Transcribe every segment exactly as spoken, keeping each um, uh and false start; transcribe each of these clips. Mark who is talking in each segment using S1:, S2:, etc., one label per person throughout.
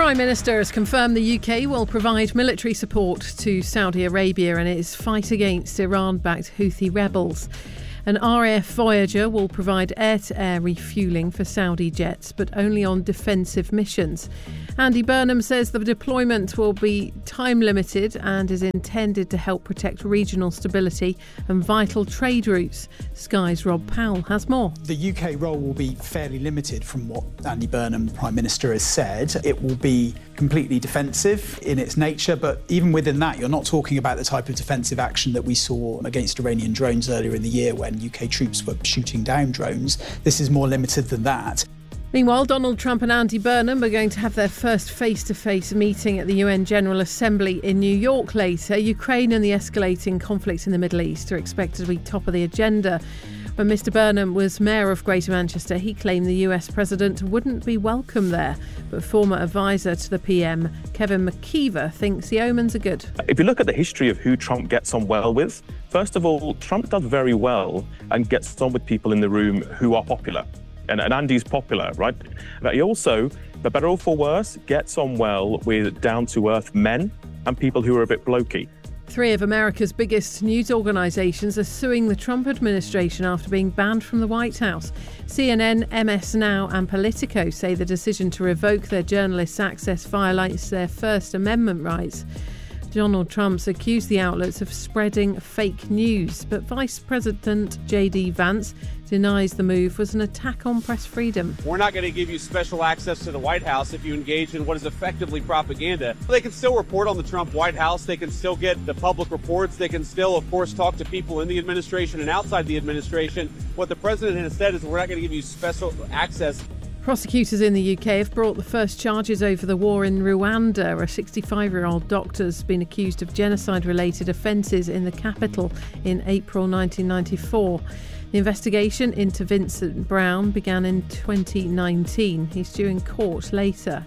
S1: Prime Minister has confirmed the U K will provide military support to Saudi Arabia in its fight against Iran-backed Houthi rebels. An R A F Voyager will provide air-to-air refuelling for Saudi jets, but only on defensive missions. Andy Burnham says the deployment will be time-limited and is intended to help protect regional stability and vital trade routes. Sky's Rob Powell has more.
S2: The U K role will be fairly limited from what Andy Burnham, the Prime Minister, has said. It will be completely defensive in its nature, but even within that, you're not talking about the type of defensive action that we saw against Iranian drones earlier in the year when U K troops were shooting down drones. This is more limited than that.
S1: Meanwhile, Donald Trump and Andy Burnham are going to have their first face-to-face meeting at the U N General Assembly in New York later. Ukraine and the escalating conflicts in the Middle East are expected to be top of the agenda. When Mr Burnham was Mayor of Greater Manchester, he claimed the U S President wouldn't be welcome there. But former advisor to the P M, Kevin McKeever, thinks the omens are good.
S3: If you look at the history of who Trump gets on well with, first of all, Trump does very well and gets on with people in the room who are popular. And, and Andy's popular, right? But he also, for better or for worse, gets on well with down-to-earth men and people who are a bit blokey.
S1: Three of America's biggest news organisations are suing the Trump administration after being banned from the White House. C N N, M S Now and Politico say the decision to revoke their journalists' access violates their First Amendment rights. Donald Trump's accused the outlets of spreading fake news, but Vice President J D Vance denies the move was an attack on press freedom.
S4: We're not going to give you special access to the White House if you engage in what is effectively propaganda. They can still report on the Trump White House. They can still get the public reports. They can still, of course, talk to people in the administration and outside the administration. What the president has said is we're not going to give you special access.
S1: Prosecutors in the U K have brought the first charges over the war in Rwanda. A sixty-five-year-old doctor has been accused of genocide-related offences in the capital in April nineteen ninety-four. The investigation into Vincent Brown began in twenty nineteen. He's due in court later.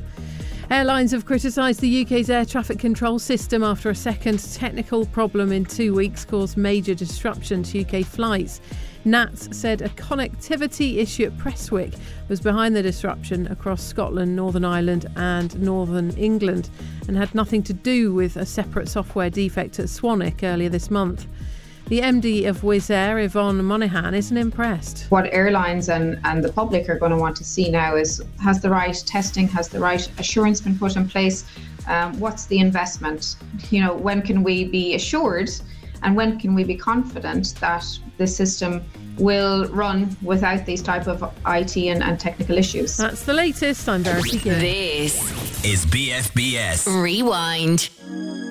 S1: Airlines have criticised the U K's air traffic control system after a second technical problem in two weeks caused major disruption to U K flights. N A T said a connectivity issue at Prestwick was behind the disruption across Scotland, Northern Ireland and Northern England and had nothing to do with a separate software defect at Swanwick earlier this month. The M D of Wizz Air, Yvonne Monaghan, isn't impressed.
S5: What airlines and, and the public are going to want to see now is, has the right testing, has the right assurance been put in place? Um, what's the investment? You know, when can we be assured and when can we be confident that the system will run without these type of I T and, and technical issues?
S1: That's the latest. I'm Verity Gill.
S6: This is B F B S Rewind.